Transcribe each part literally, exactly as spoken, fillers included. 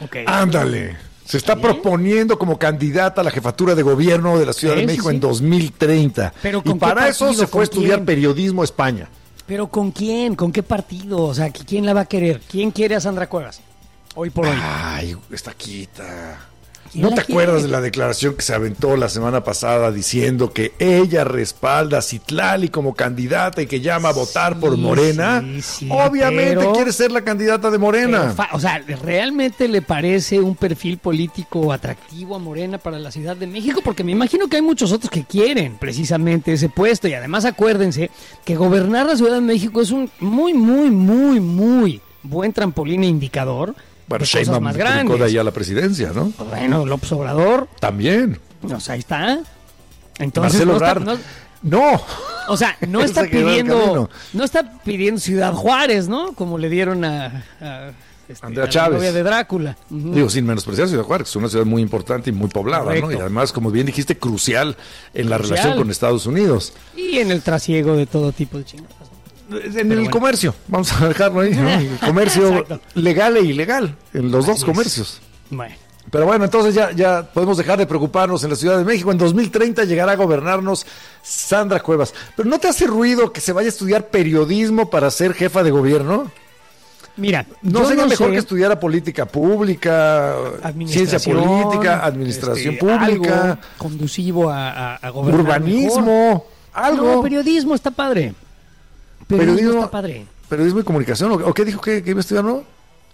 Okay. Ándale. Se está ¿Sí? proponiendo como candidata a la jefatura de gobierno de la Ciudad sí, de México sí, sí. en dos mil treinta. Pero y para eso se fue a estudiar quién? periodismo a España. ¿Pero con quién? ¿Con qué partido? O sea, ¿quién la va a querer? ¿Quién quiere a Sandra Cuevas? Hoy por hoy. Ay, está quita. ¿No te acuerdas quiere? de la declaración que se aventó la semana pasada diciendo que ella respalda a Citlali como candidata y que llama a votar sí, por Morena? Sí, sí, Obviamente pero, quiere ser la candidata de Morena. Fa- o sea, ¿realmente le parece un perfil político atractivo a Morena para la Ciudad de México? Porque me imagino que hay muchos otros que quieren precisamente ese puesto. Y además acuérdense que gobernar la Ciudad de México es un muy, muy, muy, muy buen trampolín e indicador. Bueno, Sheinbaum más grandes. De ahí a la presidencia, ¿no? Bueno, López Obrador. También. O sea, ahí está. Entonces, Marcelo no, está, no, no. O sea, no está pidiendo, no está pidiendo Ciudad Juárez, ¿no? Como le dieron a, a este, Andrea a Chávez. La novia de Drácula. Uh-huh. Digo, sin menospreciar Ciudad Juárez, es una ciudad muy importante y muy poblada, Correcto. ¿no? Y además, como bien dijiste, crucial en la crucial. relación con Estados Unidos. Y en el trasiego de todo tipo de chingadas. En Pero el bueno. comercio, vamos a dejarlo ahí, ¿no? El comercio legal e ilegal, en los Así dos comercios. Es. Bueno. Pero bueno, entonces ya, ya podemos dejar de preocuparnos en la Ciudad de México. En dos mil treinta llegará a gobernarnos Sandra Cuevas. ¿Pero no te hace ruido que se vaya a estudiar periodismo para ser jefa de gobierno? Mira, ¿no sería no mejor sé. que estudiara política pública, ciencia política, administración este, pública, algo conducivo a, a, a gobernar urbanismo, mejor? algo? No, periodismo está padre. Periodismo, periodismo está padre. Periodismo y comunicación, ¿o qué dijo que, que iba a estudiar, no?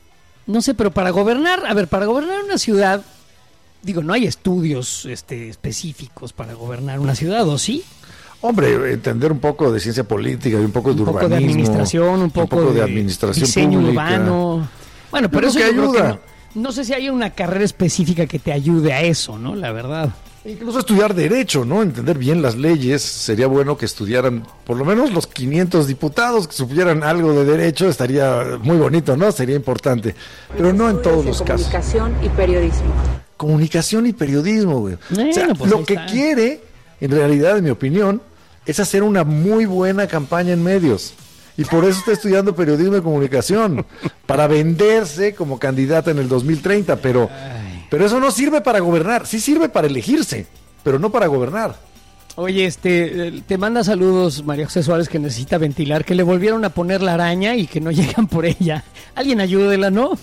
No sé, pero para gobernar, a ver, para gobernar una ciudad, digo, no hay estudios este, específicos para gobernar una ciudad, ¿o sí? Hombre, entender un poco de ciencia política y un poco de un urbanismo. Un poco de administración, un poco, un poco de, de administración diseño pública. urbano. Bueno, pero eso que ayuda. No, no sé si hay una carrera específica que te ayude a eso, ¿no? La verdad. Incluso estudiar derecho, ¿no? Entender bien las leyes. Sería bueno que estudiaran, por lo menos los quinientos diputados que supieran algo de derecho. Estaría muy bonito, ¿no? Sería importante. Pero no en todos los casos. Comunicación y periodismo. Comunicación y periodismo, güey. Bueno, o sea, pues lo que está. quiere, en realidad, en mi opinión, es hacer una muy buena campaña en medios. Y por eso está estudiando periodismo y comunicación. Para venderse como candidata en el dos mil treinta, pero... Pero eso no sirve para gobernar, sí sirve para elegirse, pero no para gobernar. Oye, este, te manda saludos María José Suárez, que necesita ventilar, que le volvieron a poner la araña y que no llegan por ella. Alguien ayúdela, ¿no?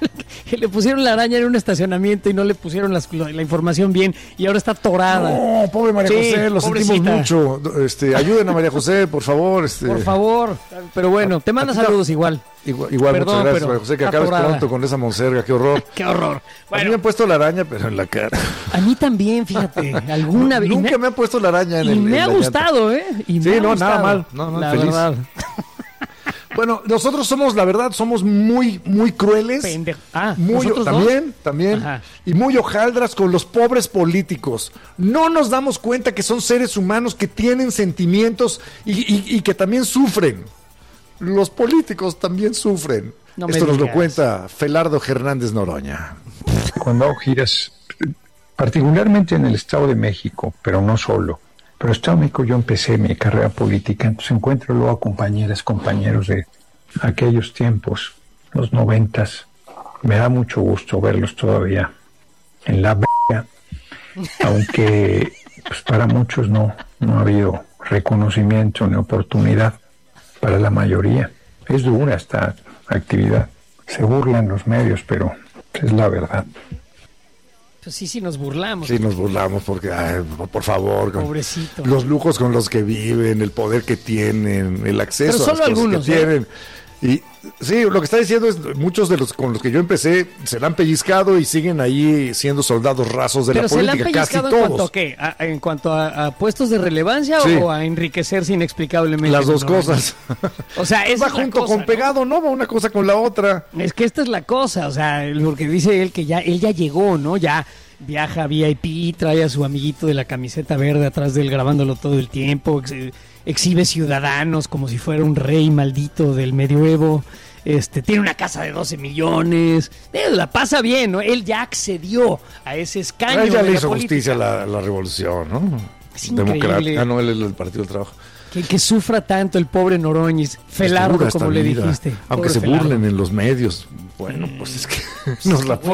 Que le pusieron la araña en un estacionamiento y no le pusieron las, la información bien y ahora está atorada. No, pobre María sí, José, lo pobrecita. sentimos mucho. Este, ayuden a María José, por favor. Este. Por favor, pero bueno, te manda saludos igual. Igual, igual Perdón, muchas gracias, María José, que acabes atorada. pronto con esa monserga, qué horror. Qué horror. Bueno, a mí me han puesto la araña, pero en la cara. A mí también, fíjate, alguna vez. Nunca me, me han puesto la araña en y el Y me ha gustado, ¿eh? Y sí, me no, ha nada mal. No, no, la feliz. verdad. Bueno, nosotros somos, la verdad, somos muy, muy crueles. Pende- ah, muy, también, dos? también. Ajá. Y muy hojaldras con los pobres políticos. No nos damos cuenta que son seres humanos que tienen sentimientos y, y, y que también sufren. Los políticos también sufren. No Esto nos digas. lo cuenta Felardo Hernández Noroña. Cuando hago giras, particularmente en el Estado de México, pero no solo. Pero en el Estado de México yo empecé mi carrera política, entonces encuentro luego a compañeras, compañeros de aquellos tiempos, los noventas. Me da mucho gusto verlos todavía en la b****, aunque pues para muchos no, no ha habido reconocimiento ni oportunidad para la mayoría. Es dura esta actividad. Se burlan los medios, pero es la verdad. Pues sí, sí nos burlamos. Sí, nos burlamos porque, ay, por favor, con Pobrecito. los lujos con los que viven, el poder que tienen, el acceso Pero solo a las algunos, cosas que ¿eh? tienen. Y sí, lo que está diciendo es muchos de los con los que yo empecé se la han pellizcado y siguen ahí siendo soldados rasos de Pero la se la han política, casi pellizcado en cuanto todos. a qué, ¿A, en cuanto a, a puestos de relevancia Sí. o a enriquecerse inexplicablemente. Las dos No, cosas. O sea, esa Va es la junto cosa, con ¿no? pegado, ¿no? Va una cosa con la otra. Es que esta es la cosa, o sea, porque dice él que ya él ya llegó, ¿no? Ya viaja V I P, trae a su amiguito de la camiseta verde atrás de él grabándolo todo el tiempo, ex- exhibe ciudadanos como si fuera un rey maldito del medioevo. Este, tiene una casa de doce millones, eh, la pasa bien, ¿no? Él ya accedió a ese escaño. A él ya de le la hizo política. justicia la, la revolución, ¿no? Es increíble. Democrática, no, él es el Partido del Trabajo. Que, que sufra tanto el pobre Noroñis, Felardo, Dura esta como le vida, dijiste. Aunque Pobre se Felardo. burlen en los medios. Bueno, pues es que nos la ponen.